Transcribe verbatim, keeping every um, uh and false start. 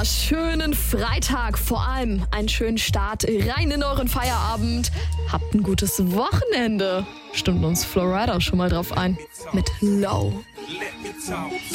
Schönen Freitag, vor allem einen schönen Start rein in euren Feierabend. Habt ein gutes Wochenende. Stimmt uns Florida schon mal drauf ein. Mit Low.